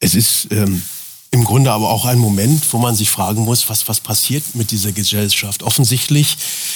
Es ist im Grunde aber auch ein Moment, wo man sich fragen muss, was passiert mit dieser Gesellschaft. Offensichtlich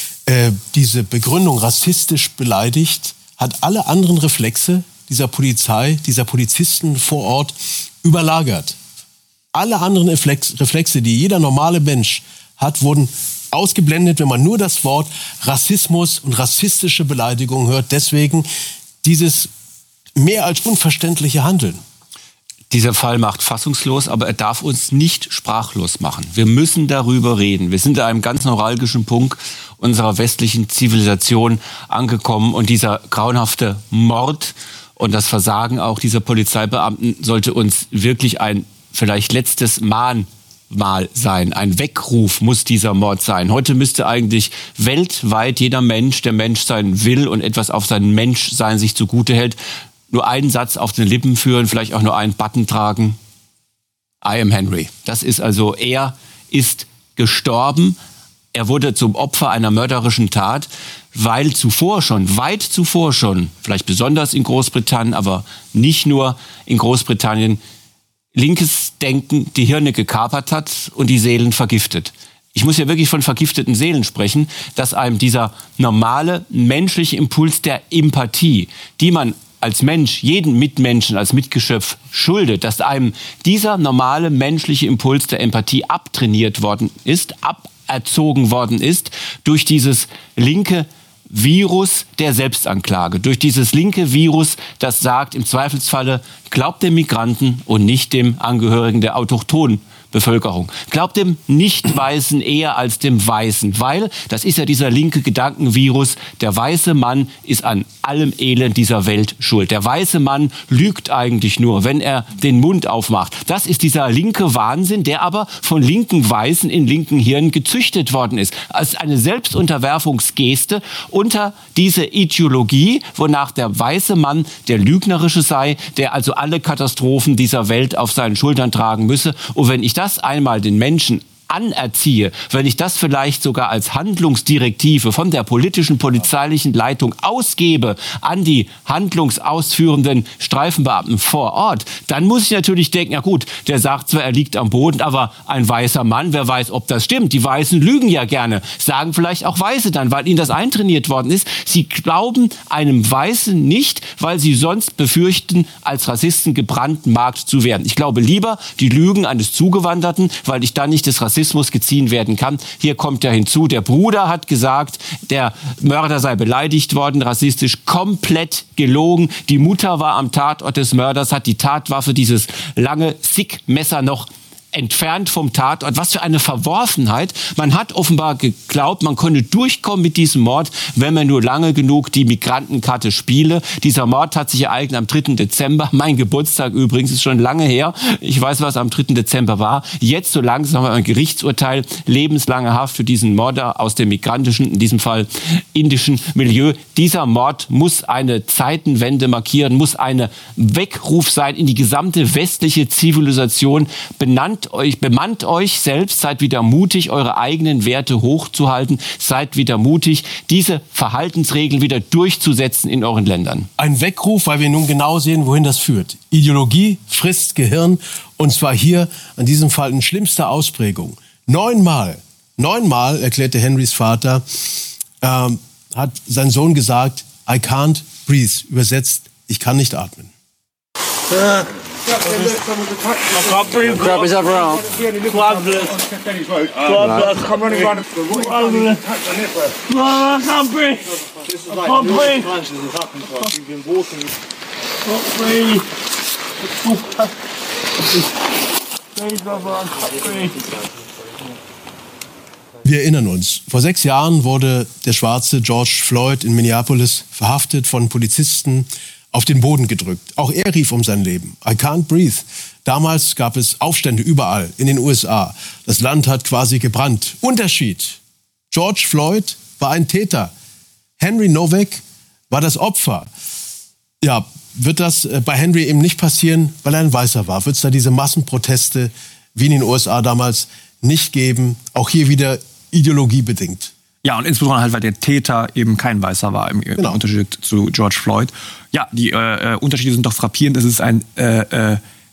diese Begründung rassistisch beleidigt, hat alle anderen Reflexe dieser Polizei, dieser Polizisten vor Ort überlagert. Alle anderen Reflexe, die jeder normale Mensch hat, wurden ausgeblendet, wenn man nur das Wort Rassismus und rassistische Beleidigung hört. Deswegen dieses mehr als unverständliche Handeln. Dieser Fall macht fassungslos, aber er darf uns nicht sprachlos machen. Wir müssen darüber reden. Wir sind an einem ganz neuralgischen Punkt unserer westlichen Zivilisation angekommen. Und dieser grauenhafte Mord und das Versagen auch dieser Polizeibeamten sollte uns wirklich ein vielleicht letztes Mahnmal sein. Ein Weckruf muss dieser Mord sein. Heute müsste eigentlich weltweit jeder Mensch, der Mensch sein will und etwas auf sein Menschsein sich zugute hält, nur einen Satz auf den Lippen führen, vielleicht auch nur einen Button tragen. I am Henry. Das ist also, er ist gestorben. Er wurde zum Opfer einer mörderischen Tat, weil weit zuvor schon, vielleicht besonders in Großbritannien, aber nicht nur in Großbritannien, linkes Denken die Hirne gekapert hat und die Seelen vergiftet. Ich muss ja wirklich von vergifteten Seelen sprechen, dass einem dieser normale menschliche Impuls der Empathie, die man als Mensch, jeden Mitmenschen, als Mitgeschöpf schuldet, dass einem dieser normale menschliche Impuls der Empathie abtrainiert worden ist, aberzogen worden ist durch dieses linke Virus der Selbstanklage, durch dieses linke Virus, das sagt, im Zweifelsfalle glaubt dem Migranten und nicht dem Angehörigen der autochthonen Bevölkerung. Glaubt dem Nicht-Weißen eher als dem Weißen, weil, das ist ja dieser linke Gedankenvirus, der weiße Mann ist an allem Elend dieser Welt schuld. Der weiße Mann lügt eigentlich nur, wenn er den Mund aufmacht. Das ist dieser linke Wahnsinn, der aber von linken Weißen in linken Hirnen gezüchtet worden ist. Als eine Selbstunterwerfungsgeste unter diese Ideologie, wonach der weiße Mann der Lügnerische sei, der also alle Katastrophen dieser Welt auf seinen Schultern tragen müsse. Und wenn ich das einmal den Menschen anerziehe, wenn ich das vielleicht sogar als Handlungsdirektive von der politischen, polizeilichen Leitung ausgebe an die handlungsausführenden Streifenbeamten vor Ort, dann muss ich natürlich denken, ja gut, der sagt zwar, er liegt am Boden, aber ein weißer Mann, wer weiß, ob das stimmt. Die Weißen lügen ja gerne, sagen vielleicht auch Weiße dann, weil ihnen das eintrainiert worden ist. Sie glauben einem Weißen nicht, weil sie sonst befürchten, als Rassisten gebrandmarkt zu werden. Ich glaube lieber die Lügen eines Zugewanderten, weil ich dann nicht des Rassismus geziehen werden kann. Hier kommt ja hinzu, der Bruder hat gesagt, der Mörder sei beleidigt worden, rassistisch, komplett gelogen. Die Mutter war am Tatort des Mörders, hat die Tatwaffe, dieses lange Sikh-Messer noch entfernt vom Tatort. Was für eine Verworfenheit. Man hat offenbar geglaubt, man könne durchkommen mit diesem Mord, wenn man nur lange genug die Migrantenkarte spiele. Dieser Mord hat sich ereignet am 3. Dezember. Mein Geburtstag übrigens ist schon lange her. Ich weiß, was am 3. Dezember war. Jetzt so langsam haben wir ein Gerichtsurteil, lebenslange Haft für diesen Mörder aus dem migrantischen, in diesem Fall indischen Milieu. Dieser Mord muss eine Zeitenwende markieren, muss ein Weckruf sein in die gesamte westliche Zivilisation. Bemannt euch selbst, seid wieder mutig, eure eigenen Werte hochzuhalten, seid wieder mutig, diese Verhaltensregeln wieder durchzusetzen in euren Ländern. Ein Weckruf, weil wir nun genau sehen, wohin das führt. Ideologie frisst Gehirn, und zwar hier an diesem Fall in schlimmster Ausprägung. 9-mal, erklärte Henrys Vater, hat sein Sohn gesagt, I can't breathe, übersetzt, ich kann nicht atmen. Grab his other arm. Wir erinnern uns, vor 6 Jahren wurde der schwarze George Floyd in Minneapolis verhaftet, von Polizisten auf den Boden gedrückt. Auch er rief um sein Leben. I can't breathe. Damals gab es Aufstände überall in den USA. Das Land hat quasi gebrannt. Unterschied: George Floyd war ein Täter. Henry Nowak war das Opfer. Ja, wird das bei Henry eben nicht passieren, weil er ein Weißer war? Wird es da diese Massenproteste wie in den USA damals nicht geben? Auch hier wieder ideologiebedingt. Ja, und insbesondere halt, weil der Täter eben kein Weißer war, im Unterschied zu George Floyd. Ja, die Unterschiede sind doch frappierend. Es ist ein